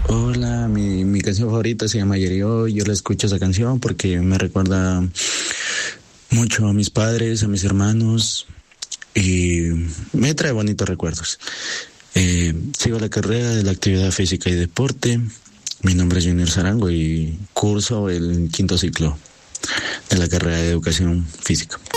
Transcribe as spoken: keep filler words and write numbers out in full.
Hola, mi, mi canción favorita se llama Ayer y Hoy. Yo la escucho esa canción porque me recuerda mucho a mis padres, a mis hermanos y me trae bonitos recuerdos. Eh, sigo la carrera de la actividad física y deporte. Mi nombre es Junior Zarango y curso el quinto ciclo de la carrera de educación física.